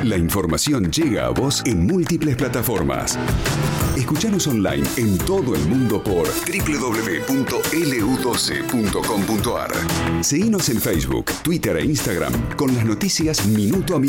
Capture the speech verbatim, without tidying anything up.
La información llega a vos en múltiples plataformas. Escuchanos online en todo el mundo por doble u doble u doble u punto ele u doce punto com punto a r. Seguinos en Facebook, Twitter e Instagram con las noticias minuto a minuto.